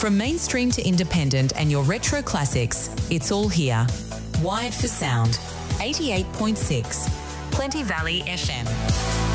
From mainstream to independent and your retro classics, it's all here. Wired for Sound, 88.6, Plenty Valley FM.